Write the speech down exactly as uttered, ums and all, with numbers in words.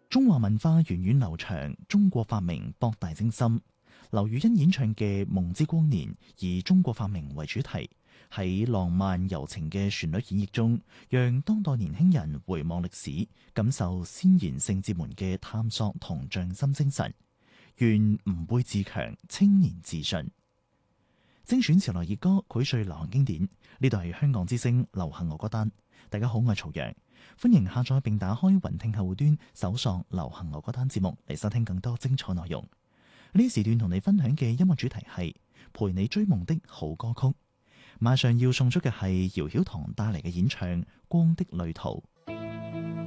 中華文化源遠流長，中國發明博大精深。劉雨欣演唱嘅《夢之光年》以中國發明為主題，喺浪漫柔情嘅旋律演繹中，讓當代年輕人回望歷史，感受先賢聖哲們嘅探索同匠心精神。願吾輩自強，青年自信。精選潮流熱歌，膾萃流行經典。呢度係香港之聲流行樂歌單。大家好，我係曹陽，歡迎下載並打開雲聽客戶端，搜索流行樂歌單節目嚟收聽更多精彩內容。呢時段同你分享嘅音樂主題係陪你追夢的好歌曲。馬上要送出嘅係姚曉棠帶嚟嘅演唱《光的旅途》。